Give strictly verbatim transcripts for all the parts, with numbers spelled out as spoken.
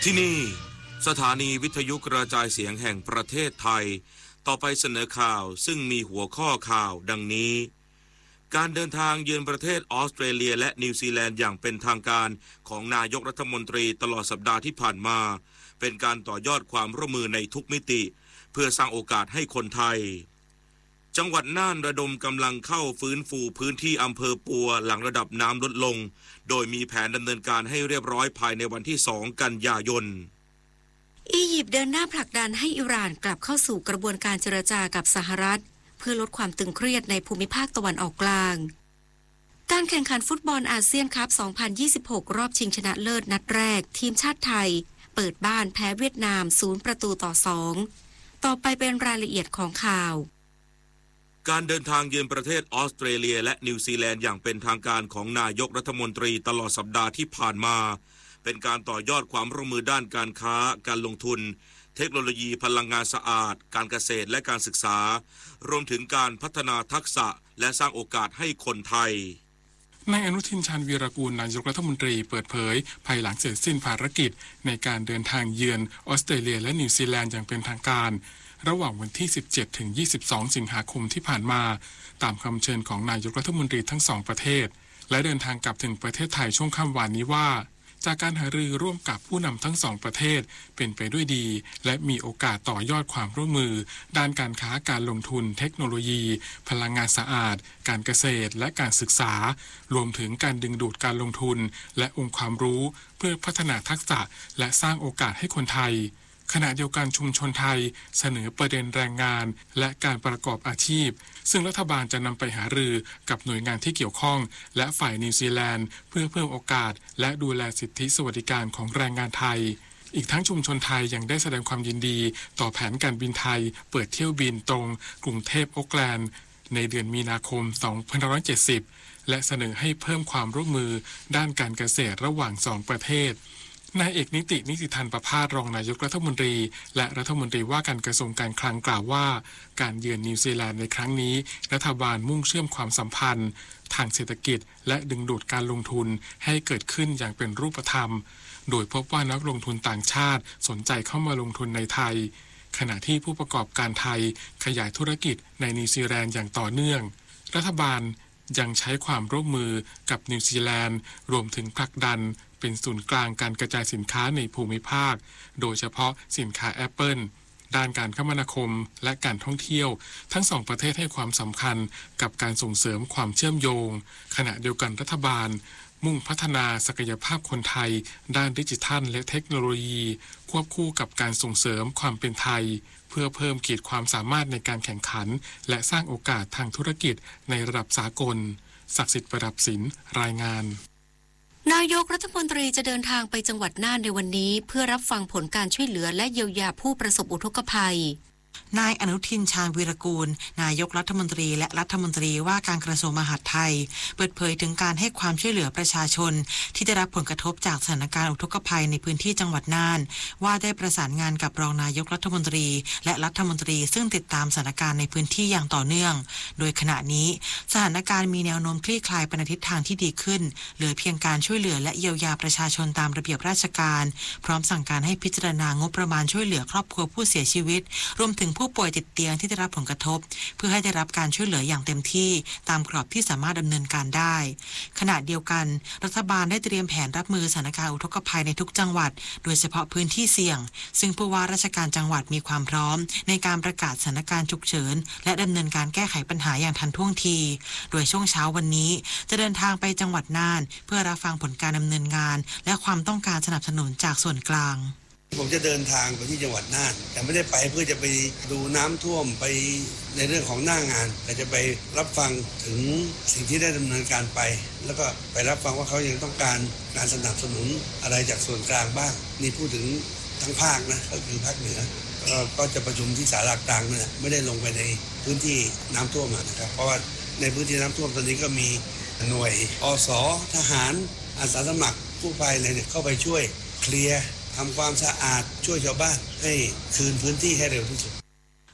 ที่นี่สถานีวิทยุกระจายเสียงแห่งประเทศไทยต่อไปเสนอข่าวซึ่งมีหัวข้อข่าวดังนี้การเดินทางเยือนประเทศออสเตรเลียและนิวซีแลนด์อย่างเป็นทางการของนายกรัฐมนตรีตลอดสัปดาห์ที่ผ่านมาเป็นการต่อยอดความร่วมมือในทุกมิติเพื่อสร้างโอกาสให้คนไทยจังหวัดน่านระดมกำลังเข้าฟื้นฟูพื้นที่อำเภอปัวหลังระดับน้ำลดลงโดยมีแผนดำเนินการให้เรียบร้อยภายในวันที่สองกันยายนอียิปต์เดินหน้าผลักดันให้อิหร่านกลับเข้าสู่กระบวนการเจรจากับสหรัฐเพื่อลดความตึงเครียดในภูมิภาคตะวันออกกลางการแข่งขันฟุตบอลอาเซียนคัพ สองพันยี่สิบหก รอบชิงชนะเลิศนัดแรกทีมชาติไทยเปิดบ้านแพ้เวียดนามศูนย์ประตูต่อสองต่อไปเป็นรายละเอียดของข่าวการเดินทางเยือนประเทศออสเตรเลียและนิวซีแลนด์อย่างเป็นทางการของนายกรัฐมนตรีตลอดสัปดาห์ที่ผ่านมาเป็นการต่อยอดความร่วมมือด้านการค้าการลงทุนเทคโนโลยีพลังงานสะอาดการเกษตรและการศึกษารวมถึงการพัฒนาทักษะและสร้างโอกาสให้คนไทยนายอนุทินชาญวีรกูลนายกรัฐมนตรีเปิดเผยภายหลังเสร็จสิ้นภารกิจในการเดินทางเยือนออสเตรเลียและนิวซีแลนด์อย่างเป็นทางการระหว่างวันที่สิบเจ็ดถึงยี่สิบสองสิงหาคมที่ผ่านมาตามคำเชิญของนายกรัฐมนตรีทั้งสองประเทศและเดินทางกลับถึงประเทศไทยช่วงค่ำวานนี้ว่าจากการหารือร่วมกับผู้นำทั้งสองประเทศเป็นไปด้วยดีและมีโอกาสต่อยอดความร่วมมือด้านการค้าการลงทุนเทคโนโลยีพลังงานสะอาดการเกษตรและการศึกษารวมถึงการดึงดูดการลงทุนและองค์ความรู้เพื่อพัฒนาทักษะและสร้างโอกาสให้คนไทยขณะเดียวกันชุมชนไทยเสนอประเด็นแรงงานและการประกอบอาชีพซึ่งรัฐบาลจะนำไปหารือกับหน่วยงานที่เกี่ยวข้องและฝ่ายนิวซีแลนด์เพื่อเพิ่มโอกาสและดูแลสิทธิสวัสดิการของแรงงานไทยอีกทั้งชุมชนไทยยังได้แสดงความยินดีต่อแผนการบินไทยเปิดเที่ยวบินตรงกรุงเทพโอ๊คแลนด์ในเดือนมีนาคมสองพันห้าร้อยเจ็ดสิบและเสนอให้เพิ่มความร่วมมือด้านการเกษตรระหว่างสองประเทศนายเอกนิตินิติธันประภาสรองนายกรัฐมนตรีและรัฐมนตรีว่าการกระทรวงการคลังกล่าวว่าการเยือนนิวซีแลนด์ในครั้งนี้รัฐบาลมุ่งเชื่อมความสัมพันธ์ทางเศรษฐกิจและดึงดูดการลงทุนให้เกิดขึ้นอย่างเป็นรูปธรรมโดยพบว่านักลงทุนต่างชาติสนใจเข้ามาลงทุนในไทยขณะที่ผู้ประกอบการไทยขยายธุรกิจในนิวซีแลนด์อย่างต่อเนื่องรัฐบาลยังใช้ความร่วมมือกับนิวซีแลนด์รวมถึงผลักดันเป็นศูนย์กลางการกระจายสินค้าในภูมิภาคโดยเฉพาะสินค้า Apple ด้านการคมนาคมและการท่องเที่ยวทั้งสองประเทศให้ความสำคัญกับการส่งเสริมความเชื่อมโยงขณะเดียวกันรัฐบาลมุ่งพัฒนาศักยภาพคนไทยด้านดิจิทัลและเทคโนโลยีควบคู่กับการส่งเสริมความเป็นไทยเพื่อเพิ่มขีดความสามารถในการแข่งขันและสร้างโอกาสทางธุรกิจในระดับสากลศักดิ์สิทธิ์ประดับศิลป์รายงานนายกรัฐมนตรีจะเดินทางไปจังหวัดน่านในวันนี้เพื่อรับฟังผลการช่วยเหลือและเยียวยาผู้ประสบอุทกภัยนายอนุทินชาญวีรกูลนายกรัฐมนตรีและรัฐมนตรีว่าการกระทรวงมหาดไทยเปิดเผยถึงการให้ความช่วยเหลือประชาชนที่ได้รับผลกระทบจากสถานการณ์อุทกภัยในพื้นที่จังหวัดน่านว่าได้ประสานงานกับรองนายกรัฐมนตรีและรัฐมนตรีซึ่งติดตามสถานการณ์ในพื้นที่อย่างต่อเนื่องโดยขณะนี้สถานการณ์มีแนวโน้มคลี่คลายไปในทิศทางที่ดีขึ้นเหลือเพียงการช่วยเหลือและเยียวยาประชาชนตามระเบียบราชการพร้อมสั่งการให้พิจารณางบประมาณช่วยเหลือครอบครัวผู้เสียชีวิตรวมถึงผู้ป่วยติดเตียงที่ได้รับผลกระทบเพื่อให้ได้รับการช่วยเหลืออย่างเต็มที่ตามกรอบที่สามารถดำเนินการได้ขณะเดียวกันรัฐบาลได้เตรียมแผนรับมือสถานการณ์อุทกภัยในทุกจังหวัดโดยเฉพาะพื้นที่เสี่ยงซึ่งผู้ว่าราชการจังหวัดมีความพร้อมในการประกาศสถานการณ์ฉุกเฉินและดำเนินการแก้ไขปัญหาอย่างทันท่วงทีโดยช่วงเช้าวันนี้จะเดินทางไปจังหวัดน่านเพื่อรับฟังผลการดำเนินงานและความต้องการสนับสนุนจากส่วนกลางผมจะเดินทางไปที่จังหวัดน่านแต่ไม่ได้ไปเพื่อจะไปดูน้ำท่วมไปในเรื่องของหน้างานแต่จะไปรับฟังถึงสิ่งที่ได้ดำเนินการไปแล้วก็ไปรับฟังว่าเขายังต้องการการสนับสนุนอะไรจากส่วนกลางบ้างนี่พูดถึงทั้งภาคนะก็คือภาคเหนือก็จะประชุมที่ศาลากลางเนี่ยไม่ได้ลงไปในพื้นที่น้ำท่วมนะครับเพราะว่าในพื้นที่น้ำท่วมตอนนี้ก็มีหน่วยอส.ทหารอาสาสมัครกู้ภัยอะไรเนี่ยเข้าไปช่วยเคลียร์ทำความสะอาดช่วยชาวบ้านให้คืนพื้นที่ให้เร็วที่สุด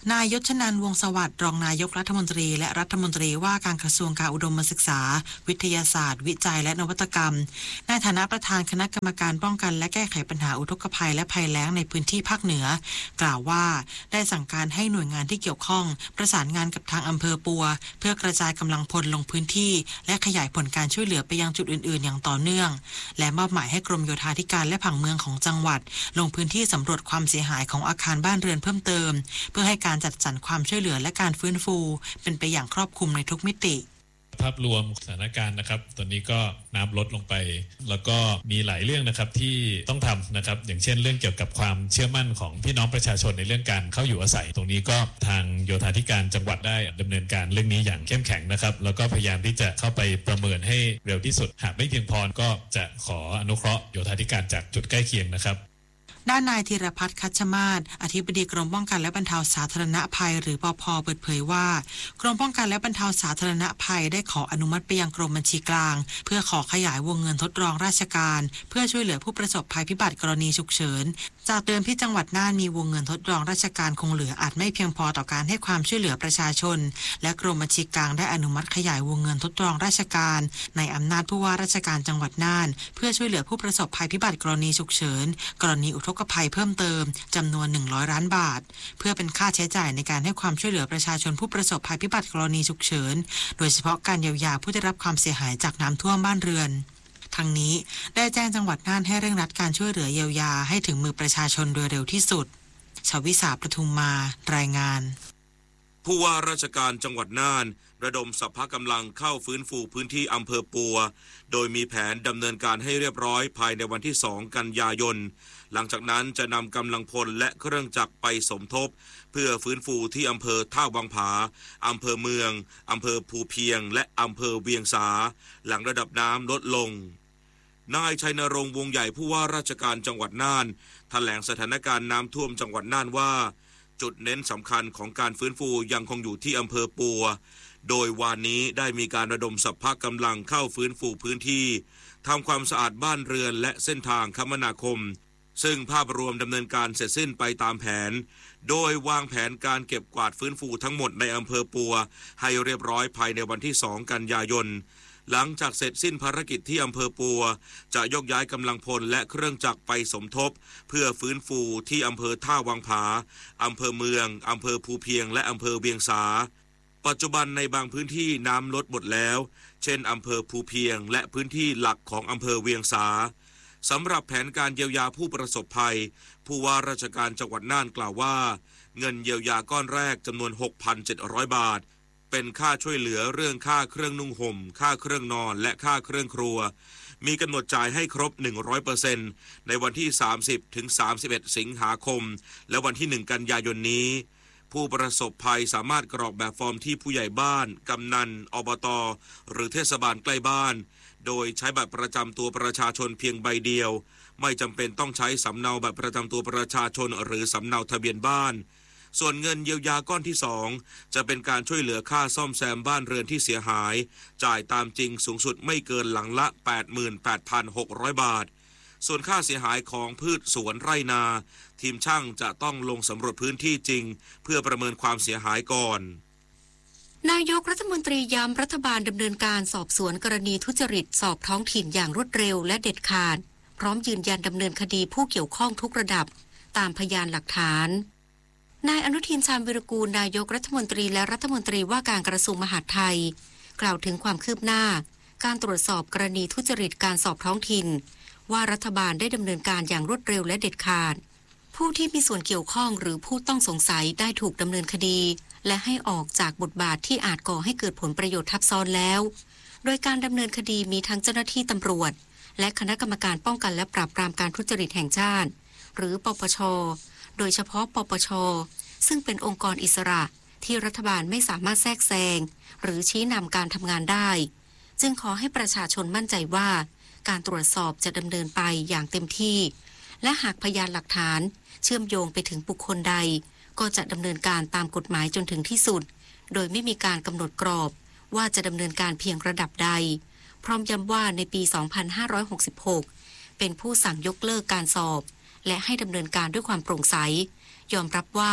นายยศชนันท์วงศ์สวัสดิ์รองนายกรัฐมนตรีและรัฐมนตรีว่าการกระทรวงการอุดมศึกษาวิทยาศาสตร์วิจัยและนวัตกรรมในฐานะประธานคณะกรรมการป้องกันและแก้ไขปัญหาอุทกภัยและภัยแล้งในพื้นที่ภาคเหนือกล่าวว่าได้สั่งการให้หน่วยงานที่เกี่ยวข้องประสานงานกับทางอำเภอปัวเพื่อกระจายกำลังพลลงพื้นที่และขยายผลการช่วยเหลือไปยังจุดอื่นๆอย่างต่อเนื่องและมอบหมายให้กรมโยธาธิการและผังเมืองของจังหวัดลงพื้นที่สำรวจความเสียหายของอาคารบ้านเรือนเพิ่มเติมเพื่อให้การจัดสรรความช่วยเหลือและการฟื้นฟูเป็นไปอย่างครอบคลุมในทุกมิติภาพรวมสถานการณ์นะครับตอนนี้ก็น้ำลดลงไปแล้วก็มีหลายเรื่องนะครับที่ต้องทำนะครับอย่างเช่นเรื่องเกี่ยวกับความเชื่อมั่นของพี่น้องประชาชนในเรื่องการเข้าอยู่อาศัยตรงนี้ก็ทางโยธาธิการจังหวัดได้ดำเนินการเรื่องนี้อย่างเข้มแข็งนะครับแล้วก็พยายามที่จะเข้าไปประเมินให้เร็วที่สุดหากไม่เพียงพอก็จะขออนุเคราะห์โยธาธิการจากจุดใกล้เคียงนะครับด้านนายธีรพัฒน์คัชมาศอธิบดีกรมป้องกันและบรรเทาสาธารณภัยหรือปภ.เปิดเผยว่ากรมป้องกันและบรรเทาสาธารณภัยได้ขออนุมัติไปยังกรมบัญชีกลางเพื่อขอขยายวงเงินทดลองราชการเพื่อช่วยเหลือผู้ประสบภัยพิบัติกรณีฉุกเฉินจากเดิมที่จังหวัดน่านมีวงเงินทดลองราชการคงเหลืออาจไม่เพียงพอต่อการให้ความช่วยเหลือประชาชนและกรมบัญชีกลางได้อนุมัติขยายวงเงินทดลองราชการในอำนาจผู้ว่าราชการจังหวัดน่านเพื่อช่วยเหลือผู้ประสบภัยพิบัติกรณีฉุกเฉินกรณีอุทกภัยเพิ่มเติมจำนวนหนึ่งร้อยล้านบาทเพื่อเป็นค่าใช้จ่ายในการให้ความช่วยเหลือประชาชนผู้ประสบภัยพิบัติกรณีฉุกเฉินโดยเฉพาะการเยียวยาผู้ได้รับความเสียหายจากน้ำท่วมบ้านเรือนทั้งนี้ได้แจ้งจังหวัดน่านให้เร่งรัดการช่วยเหลือเยียวยาให้ถึงมือประชาชนโดยเร็วที่สุดชวิสาปทุมมารายงานผู้ว่าราชการจังหวัดน่านระดมสรรพกำลังเข้าฟื้นฟูพื้นที่อำเภอปัวโดยมีแผนดำเนินการให้เรียบร้อยภายในวันที่สองกันยายนหลังจากนั้นจะนำกำลังพลและเครื่องจักรไปสมทบเพื่อฟื้นฟูที่อำเภอท่าวังผาอำเภอเมืองอำเภอภูเพียงและอำเภอเวียงสาหลังระดับน้ำลดลงนายชัยนรงค์วงใหญ่ผู้ว่าราชการจังหวัดน่านแถลงสถานการณ์น้ำท่วมจังหวัดน่านว่าจุดเน้นสำคัญของการฟื้นฟูยังคงอยู่ที่อำเภอปัวโดยวานนี้ได้มีการระดมสรรพกำลังเข้าฟื้นฟูพื้นที่ทำความสะอาดบ้านเรือนและเส้นทางคมนาคมซึ่งภาพรวมดำเนินการเสร็จสิ้นไปตามแผนโดยวางแผนการเก็บกวาดฟื้นฟูทั้งหมดในอำเภอปัวให้เรียบร้อยภายในวันที่สองกันยายนหลังจากเสร็จสิ้นภารกิจที่อำเภอปัวจะยกย้ายกำลังพลและเครื่องจักรไปสมทบเพื่อฟื้นฟูที่อำเภอท่าวังผาอำเภอเมืองอำเภอภูเพียงและอำเภอเวียงสาปัจจุบันในบางพื้นที่น้ำลดหมดแล้วเช่นอำเภอภูเพียงและพื้นที่หลักของอำเภอเวียงสาสำหรับแผนการเยียวยาผู้ประสบภัยผู้ว่าราชการจังหวัดน่านกล่าวว่าเงินเยียวยาก้อนแรกจำนวน หกพันเจ็ดร้อย บาทเป็นค่าช่วยเหลือเรื่องค่าเครื่องนุ่งห่มค่าเครื่องนอนและค่าเครื่องครัวมีกำหนดจ่ายให้ครบ หนึ่งร้อยเปอร์เซ็นต์ ในวันที่ สามสิบถึงสามสิบเอ็ด สิงหาคมและวันที่ หนึ่ง กันยายนนี้ผู้ประสบภัยสามารถกรอกแบบฟอร์มที่ผู้ใหญ่บ้านกำนันอบต.หรือเทศบาลใกล้บ้านโดยใช้บัตรประจำตัวประชาชนเพียงใบเดียวไม่จำเป็นต้องใช้สำเนาบัตรประจำตัวประชาชนหรือสำเนาทะเบียนบ้านส่วนเงินเยียวยาก้อนที่สองจะเป็นการช่วยเหลือค่าซ่อมแซมบ้านเรือนที่เสียหายจ่ายตามจริงสูงสุดไม่เกินหลังละ แปดหมื่นแปดพันหกร้อย บาทส่วนค่าเสียหายของพืชสวนไร่นาทีมช่างจะต้องลงสำรวจพื้นที่จริงเพื่อประเมินความเสียหายก่อนนายกรัฐมนตรีย้ำรัฐบาลดำเนินการสอบสวนกรณีทุจริตสอบท้องถิ่นอย่างรวดเร็วและเด็ดขาดพร้อมยืนยันดำเนินคดีผู้เกี่ยวข้องทุกระดับตามพยานหลักฐานนายอนุทินชาญวิรากูลนายกรัฐมนตรีและรัฐมนตรีว่าการกระทรวงมหาดไทยกล่าวถึงความคืบหน้าการตรวจสอบกรณีทุจริตการสอบท้องถิ่นว่ารัฐบาลได้ดำเนินการอย่างรวดเร็วและเด็ดขาดผู้ที่มีส่วนเกี่ยวข้องหรือผู้ต้องสงสัยได้ถูกดำเนินคดีและให้ออกจากบทบาทที่อาจก่อให้เกิดผลประโยชน์ทับซ้อนแล้วโดยการดำเนินคดีมีทั้งเจ้าหน้าที่ตำรวจและคณะกรรมการป้องกันและปราบปรามการทุจริตแห่งชาติหรือปปช.โดยเฉพาะปปช.ซึ่งเป็นองค์กรอิสระที่รัฐบาลไม่สามารถแทรกแซงหรือชี้นำการทำงานได้จึงขอให้ประชาชนมั่นใจว่าการตรวจสอบจะดำเนินไปอย่างเต็มที่และหากพยานหลักฐานเชื่อมโยงไปถึงบุคคลใดก็จะดำเนินการตามกฎหมายจนถึงที่สุดโดยไม่มีการกำหนดกรอบว่าจะดำเนินการเพียงระดับใดพร้อมย้ำว่าในปี สองพันห้าร้อยหกสิบหก เป็นผู้สั่งยกเลิกการสอบและให้ดำเนินการด้วยความโปร่งใสยอมรับว่า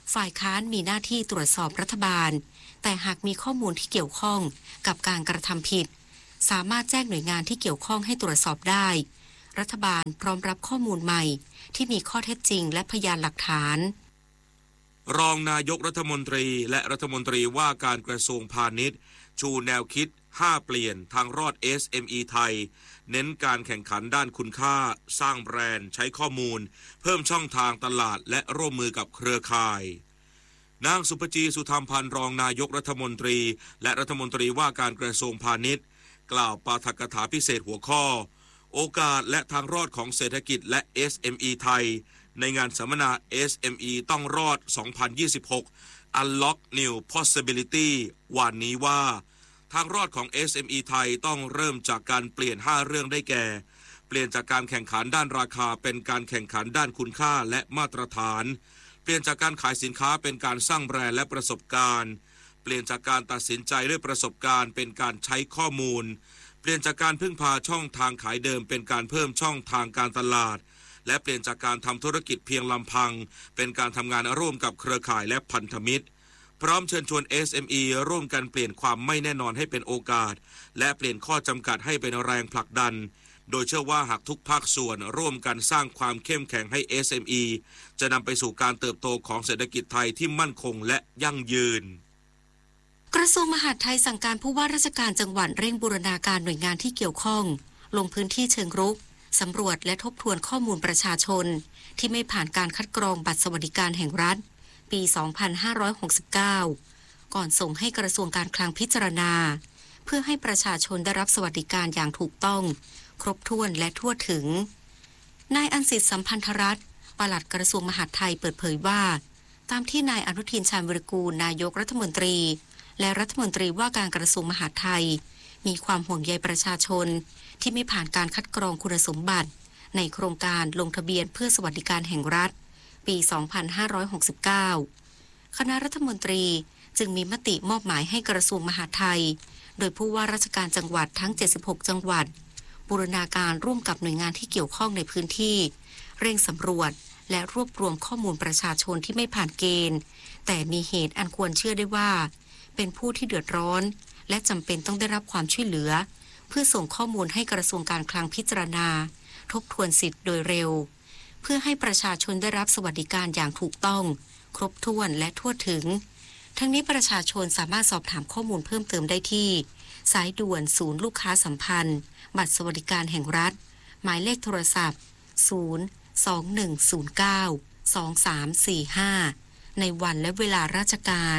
ฝ่ายค้านมีหน้าที่ตรวจสอบรัฐบาลแต่หากมีข้อมูลที่เกี่ยวข้องกับการกระทำผิดสามารถแจ้งหน่วยงานที่เกี่ยวข้องให้ตรวจสอบได้รัฐบาลพร้อมรับข้อมูลใหม่ที่มีข้อเท็จจริงและพยานหลักฐานรองนายกรัฐมนตรีและรัฐมนตรีว่าการกระทรวงพาณิชย์ชูแนวคิดห้าเปลี่ยนทางรอด เอส เอ็ม อี ไทยเน้นการแข่งขันด้านคุณค่าสร้างแบรนด์ใช้ข้อมูลเพิ่มช่องทางตลาดและร่วมมือกับเครือข่ายนางสุภจีสุธรรมพันธ์รองนายกรัฐมนตรีและรัฐมนตรีว่าการกระทรวงพาณิชย์กล่าวปาฐกถาพิเศษหัวข้อโอกาสและทางรอดของเศรษฐกิจและ เอส เอ็ม อี ไทยในงานสัมมนา เอส เอ็ม อี ต้องรอด สองพันยี่สิบหก Unlock New Possibility วันนี้ว่าทางรอดของ เอส เอ็ม อี ไทยต้องเริ่มจากการเปลี่ยนห้าเรื่องได้แก่เปลี่ยนจากการแข่งขันด้านราคาเป็นการแข่งขันด้านคุณค่าและมาตรฐานเปลี่ยนจากการขายสินค้าเป็นการสร้างแบรนด์และประสบการณ์เปลี่ยนจากการตัดสินใจด้วยประสบการณ์เป็นการใช้ข้อมูลเปลี่ยนจากการพึ่งพาช่องทางขายเดิมเป็นการเพิ่มช่องทางการตลาดและเปลี่ยนจากการทำธุรกิจเพียงลำพังเป็นการทำงานร่วมกับเครือข่ายและพันธมิตรพร้อมเชิญชวน เอส เอ็ม อี ร่วมกันเปลี่ยนความไม่แน่นอนให้เป็นโอกาสและเปลี่ยนข้อจำกัดให้เป็นแรงผลักดันโดยเชื่อว่าหากทุกภาคส่วนร่วมกันสร้างความเข้มแข็งให้ เอส เอ็ม อี จะนำไปสู่การเติบโตของเศรษฐกิจไทยที่มั่นคงและยั่งยืนกระทรวงมหาดไทยสั่งการผู้ว่าราชการจังหวัดเร่งบูรณาการหน่วยงานที่เกี่ยวข้องลงพื้นที่เชิงรุกสำรวจและทบทวนข้อมูลประชาชนที่ไม่ผ่านการคัดกรองบัตรสวัสดิการแห่งรัฐปี สองพันห้าร้อยหกสิบเก้า ก่อนส่งให้กระทรวงการคลังพิจารณาเพื่อให้ประชาชนได้รับสวัสดิการอย่างถูกต้องครบถ้วนและทั่วถึงนายอันสิทธิ์สัมพันธรัตน์ปลัดกระทรวงมหาดไทยเปิดเผยว่าตามที่นายอนุทินชาญวิรากูลนายกรัฐมนตรีและรัฐมนตรีว่าการกระทรวงมหาดไทยมีความห่วงใยประชาชนที่ไม่ผ่านการคัดกรองคุณสมบัติในโครงการลงทะเบียนเพื่อสวัสดิการแห่งรัฐปี สองพันห้าร้อยหกสิบเก้า คณะรัฐมนตรีจึงมีมติมอบหมายให้กระทรวงมหาดไทยโดยผู้ว่าราชการจังหวัดทั้งเจ็ดสิบหกจังหวัดบูรณาการร่วมกับหน่วยงานที่เกี่ยวข้องในพื้นที่เร่งสำรวจและรวบรวมข้อมูลประชาชนที่ไม่ผ่านเกณฑ์แต่มีเหตุอันควรเชื่อได้ว่าเป็นผู้ที่เดือดร้อนและจำเป็นต้องได้รับความช่วยเหลือเพื่อส่งข้อมูลให้กระทรวงการคลังพิจารณาทบทวนสิทธิ์โดยเร็วเพื่อให้ประชาชนได้รับสวัสดิการอย่างถูกต้องครบถ้วนและทั่วถึงทั้งนี้ประชาชนสามารถสอบถามข้อมูลเพิ่มเติมได้ที่สายด่วนศูนย์ลูกค้าสัมพันธ์บัตรสวัสดิการแห่งรัฐหมายเลขโทรศัพท์ศูนย์ สอง หนึ่ง ศูนย์ เก้า สอง สาม สี่ ห้าในวันและเวลาราชการ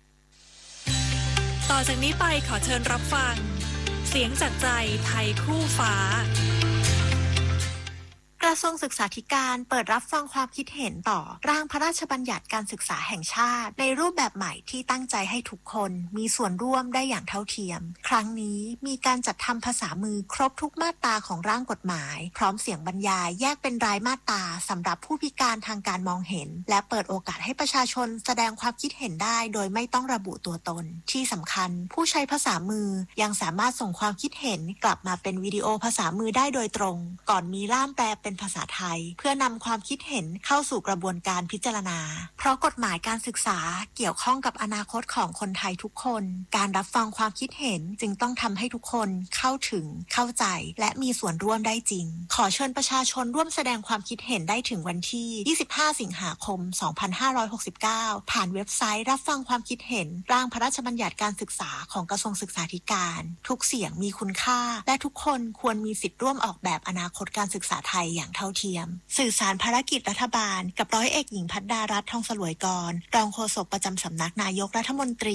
ต่อจากนี้ไปขอเชิญรับฟังเสียงจากใจไทยคู่ฟ้ากระทรวงศึกษาธิการเปิดรับฟังความคิดเห็นต่อร่างพระราชบัญญัติการศึกษาแห่งชาติในรูปแบบใหม่ที่ตั้งใจให้ทุกคนมีส่วนร่วมได้อย่างเท่าเทียมครั้งนี้มีการจัดทำภาษามือครบทุกมาตราของร่างกฎหมายพร้อมเสียงบรรยายแยกเป็นรายมาตราสำหรับผู้พิการทางการมองเห็นและเปิดโอกาสให้ประชาชนแสดงความคิดเห็นได้โดยไม่ต้องระบุตัวตนที่สำคัญผู้ใช้ภาษามือยังสามารถส่งความคิดเห็นกลับมาเป็นวิดีโอภาษามือได้โดยตรงก่อนมีร่ามแปลเป็นภาษาไทยเพื่อนำความคิดเห็นเข้าสู่กระบวนการพิจารณาเพราะกฎหมายการศึกษาเกี่ยวข้องกับอนาคตของคนไทยทุกคนการรับฟังความคิดเห็นจึงต้องทำให้ทุกคนเข้าถึงเข้าใจและมีส่วนร่วมได้จริงขอเชิญประชาชนร่วมแสดงความคิดเห็นได้ถึงวันที่ยี่สิบห้าสิงหาคมสองพันห้าร้อยหกสิบเก้าผ่านเว็บไซต์รับฟังความคิดเห็นร่างพระราชบัญญัติการศึกษาของกระทรวงศึกษาธิการทุกเสียงมีคุณค่าและทุกคนควรมีสิทธิ์ร่วมออกแบบอนาคตการศึกษาไทยอย่างเท่าเทียมสื่อสารภารกิจรัฐบาลกับร้อยเอกหญิงภัทรดารัตน์ทองสลวยกรรองโฆษกประจำสำนักนายกรัฐมนตรี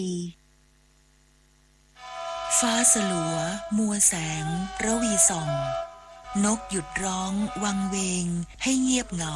ฟ้าสลัวมัวแสงระวีส่องนกหยุดร้องวังเวงให้เงียบเหงา